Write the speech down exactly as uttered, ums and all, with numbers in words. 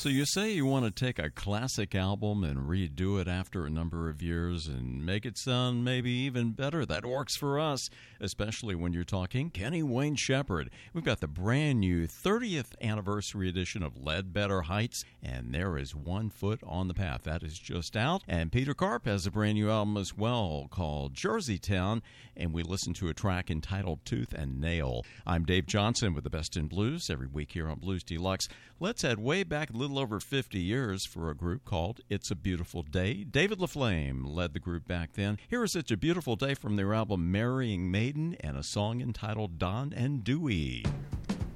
So you say you want to take a classic album and redo it after a number of years and make it sound maybe even better. That works for us, especially when you're talking Kenny Wayne Shepherd. We've got the brand new thirtieth anniversary edition of Ledbetter Heights, and there is One Foot on the Path. That is just out. And Peter Karp has a brand new album as well called Jersey Town, and we listen to a track entitled Tooth and Nail. I'm Dave Johnson with the Best in Blues every week here on Blues Deluxe. Let's head way back a little over fifty years for a group called It's a Beautiful Day. David LaFlame led the group back then. Here is It's a Beautiful Day from their album Marrying Maiden and a song entitled Don and Dewey.